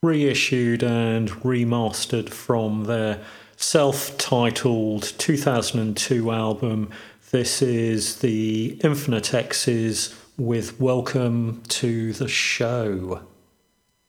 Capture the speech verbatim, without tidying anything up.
reissued and remastered from their self-titled two thousand two album. This is the Infinite X's with Welcome to the Show.